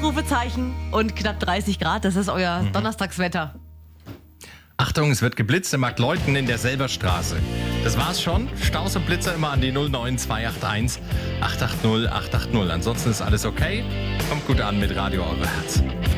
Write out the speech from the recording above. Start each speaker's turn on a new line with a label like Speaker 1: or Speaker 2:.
Speaker 1: Ausrufezeichen und knapp 30 Grad. Das ist euer Donnerstagswetter.
Speaker 2: Achtung, es wird geblitzt in Marktleuthen in der Selberstraße. Das war's schon. Staus und Blitzer immer an die 09281 880 880. Ansonsten ist alles okay. Kommt gut an mit Radio Eure Herz.